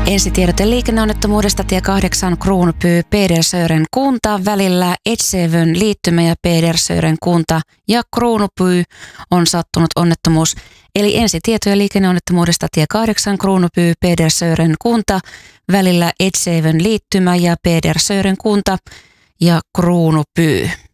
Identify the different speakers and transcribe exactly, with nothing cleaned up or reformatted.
Speaker 1: Ensitiedote liikenneonnettomuudesta tie kahdeksan Kruunupyy Pedersören kunta välillä Etsevön liittymä ja Pedersören kunta ja Kruunupyy on sattunut onnettomuus. Eli ensitietoja liikenneonnettomuudesta tie kahdeksan Kruunupyy Pedersören kunta välillä Etsevön liittymä ja Pedersören kunta ja Kruunupyy.